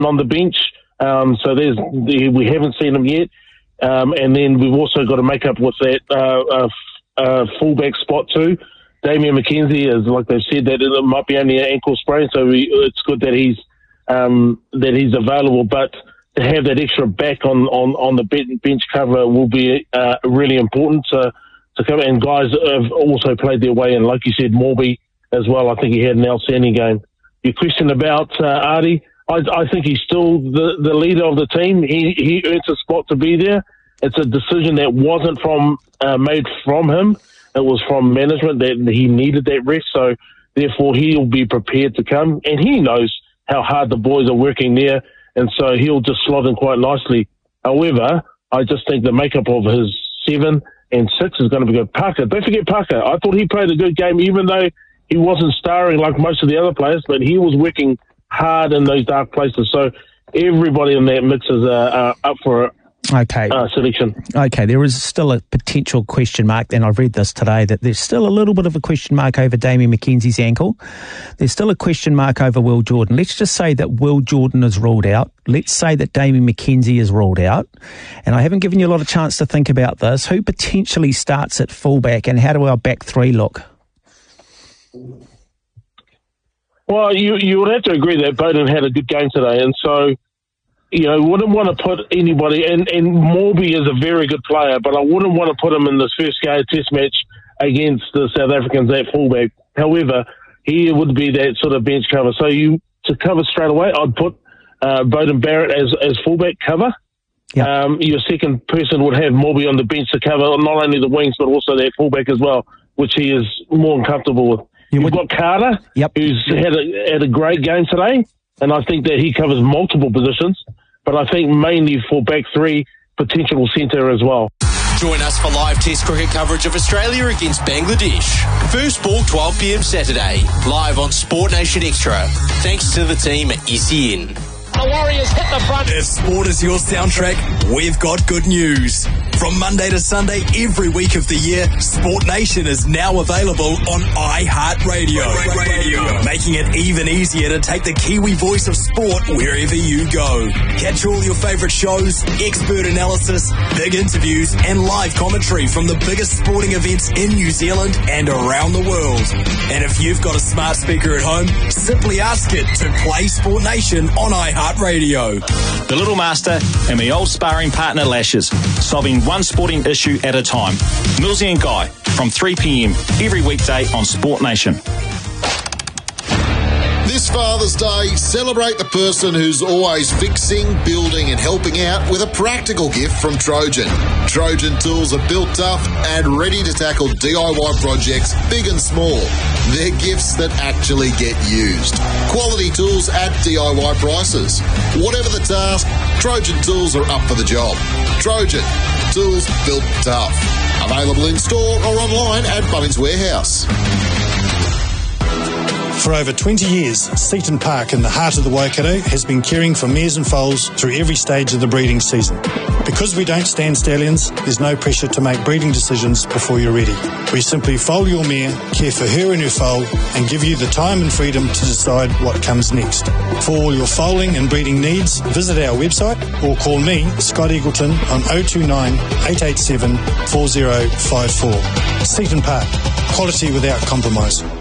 on the bench. So we haven't seen him yet. And then we've also got to make up with that fullback spot too. Damian McKenzie is, like they've said, that it might be only an ankle sprain, so it's good that he's available. But to have that extra back on the bench cover will be really important to cover. And guys have also played their way in, like you said, Morby as well. I think he had an outstanding game. Your question about Ardie, I think he's still the leader of the team. He earns a spot to be there. It's a decision that wasn't made from him. It was from management that he needed that rest. So therefore he'll be prepared to come. And he knows how hard the boys are working there. And so he'll just slot in quite nicely. However, I just think the makeup of his 7 and 6 is going to be good. Parker, don't forget Parker. I thought he played a good game, even though he wasn't starring like most of the other players, but he was working hard in those dark places. So everybody in that mix is up for selection. Okay, there is still a potential question mark, and I've read this today, that there's still a little bit of a question mark over Damian McKenzie's ankle. There's still a question mark over Will Jordan. Let's just say that Will Jordan is ruled out. Let's say that Damian McKenzie is ruled out. And I haven't given you a lot of chance to think about this. Who potentially starts at fullback, and how do our back three look? Well, you would have to agree that Bowden had a good game today, and so wouldn't want to put anybody, and Morby is a very good player, but I wouldn't want to put him in this first test match against the South Africans at fullback. However, he would be that sort of bench cover. So to cover straight away, I'd put Bowden Barrett as fullback cover. Yep. Your second person would have Morby on the bench to cover not only the wings but also that fullback as well, which he is more than comfortable with. You've got Carter, who's had a great game today, and I think that he covers multiple positions. But I think mainly for back three, potential centre as well. Join us for live Test cricket coverage of Australia against Bangladesh. First ball 12 p.m. Saturday, live on Sport Nation Extra. Thanks to the team at SEN. The Warriors hit the front. If sport is your soundtrack, we've got good news. From Monday to Sunday, every week of the year, Sport Nation is now available on iHeartRadio. Making it even easier to take the Kiwi voice of sport wherever you go. Catch all your favourite shows, expert analysis, big interviews, and live commentary from the biggest sporting events in New Zealand and around the world. And if you've got a smart speaker at home, simply ask it to play Sport Nation on iHeartRadio. The Little Master and my old sparring partner Lashes, solving one sporting issue at a time. Millsy and Guy from 3 p.m. every weekday on Sport Nation. This Father's Day, celebrate the person who's always fixing, building and helping out with a practical gift from Trojan. Trojan tools are built tough and ready to tackle DIY projects big and small. They're gifts that actually get used. Quality tools at DIY prices. Whatever the task, Trojan tools are up for the job. Trojan, tools built tough. Available in store or online at Bunnings Warehouse. For over 20 years, Seaton Park in the heart of the Waikato has been caring for mares and foals through every stage of the breeding season. Because we don't stand stallions, there's no pressure to make breeding decisions before you're ready. We simply foal your mare, care for her and her foal, and give you the time and freedom to decide what comes next. For all your foaling and breeding needs, visit our website or call me, Scott Eagleton, on 029 887 4054. Seaton Park, quality without compromise.